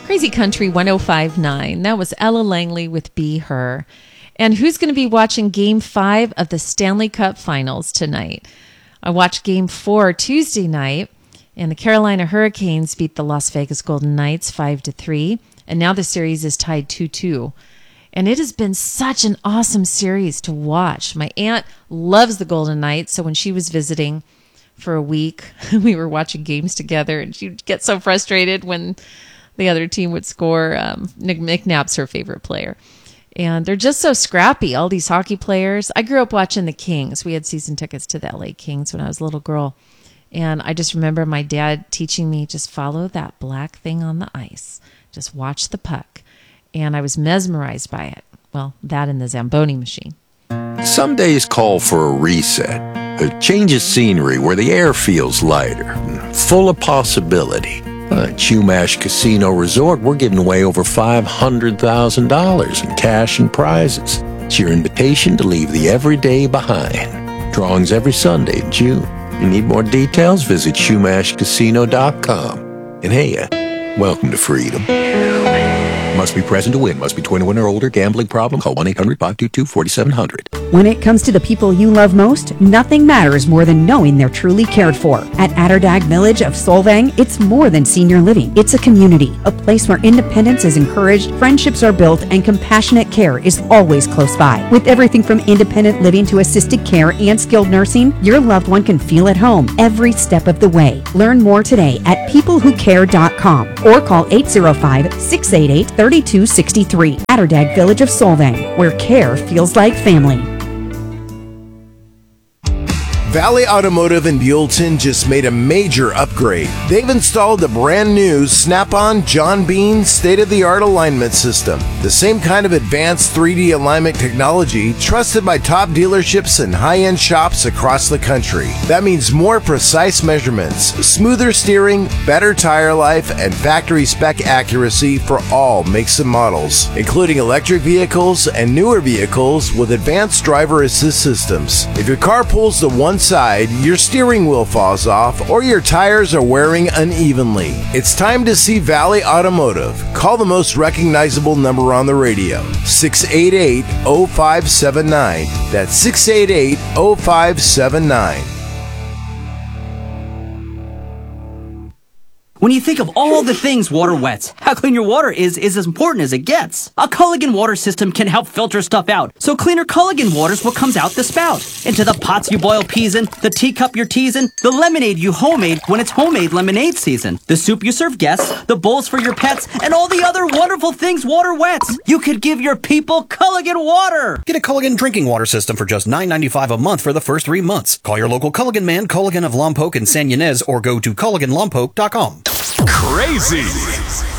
Crazy Country 105.9. That was Ella Langley with Be Her. And who's going to be watching Game 5 of the Stanley Cup Finals tonight? I watched Game 4 Tuesday night, and the Carolina Hurricanes beat the Las Vegas Golden Knights 5-3, and now the series is tied 2-2. And it has been such an awesome series to watch. My aunt loves the Golden Knights, so when she was visiting for a week, we were watching games together, and she'd get so frustrated when the other team would score. Nick McNabb's her favorite player. And they're just so scrappy, all these hockey players. I grew up watching the Kings. We had season tickets to the LA Kings when I was a little girl. And I just remember my dad teaching me, just follow that black thing on the ice. Just watch the puck. And I was mesmerized by it. Well, that and the Zamboni machine. Some days call for a reset, a change of scenery where the air feels lighter, full of possibility. At Chumash Casino Resort, we're giving away over $500,000 in cash and prizes. It's your invitation to leave the everyday behind. Drawings every Sunday in June. You need more details? Visit SchumashCasino.com. And hey, welcome to freedom. Must be present to win. Must be 21 or older. Gambling problem? Call 1-800-522-4700. When it comes to the people you love most, nothing matters more than knowing they're truly cared for. At Atterdag Village of Solvang, it's more than senior living. It's a community, a place where independence is encouraged, friendships are built, and compassionate care is always close by. With everything from independent living to assisted care and skilled nursing, your loved one can feel at home every step of the way. Learn more today at peoplewhocare.com or call 805-688-3263. Atterdag Village of Solvang, where care feels like family. Valley Automotive in Buellton just made a major upgrade. They've installed the brand new Snap-on John Bean state-of-the-art alignment system. The same kind of advanced 3D alignment technology trusted by top dealerships and high-end shops across the country. That means more precise measurements, smoother steering, better tire life, and factory spec accuracy for all makes and models, including electric vehicles and newer vehicles with advanced driver assist systems. If your car pulls to one side, your steering wheel falls off, or your tires are wearing unevenly, it's time to see Valley Automotive. Call the most recognizable number on the radio, 688-0579. That's 688-0579. When you think of all the things water wets, how clean your water is as important as it gets. A Culligan water system can help filter stuff out, so cleaner Culligan water's what comes out the spout. Into the pots you boil peas in, the teacup you're teasing, the lemonade you homemade when it's homemade lemonade season, the soup you serve guests, the bowls for your pets, and all the other wonderful things water wets. You could give your people Culligan water. Get a Culligan drinking water system for just $9.95 a month for the first 3 months. Call your local Culligan man, Culligan of Lompoc and San Ynez, or go to CulliganLompoc.com. Crazy.